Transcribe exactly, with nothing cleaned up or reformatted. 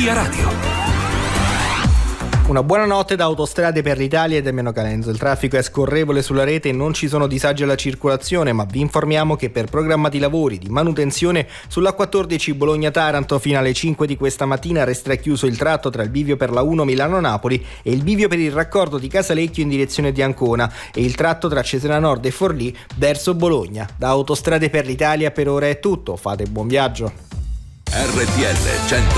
Via Radio. Una buona notte da Autostrade per l'Italia e Damiano Calenzo. Il traffico è scorrevole sulla rete e non ci sono disagi alla circolazione, ma vi informiamo che per programmati lavori di manutenzione sulla quattordici Bologna-Taranto fino alle cinque di questa mattina resterà chiuso il tratto tra il bivio per la uno Milano-Napoli e il bivio per il raccordo di Casalecchio in direzione di Ancona e il tratto tra Cesena Nord e Forlì verso Bologna. Da Autostrade per l'Italia per ora è tutto, fate buon viaggio. R T L cento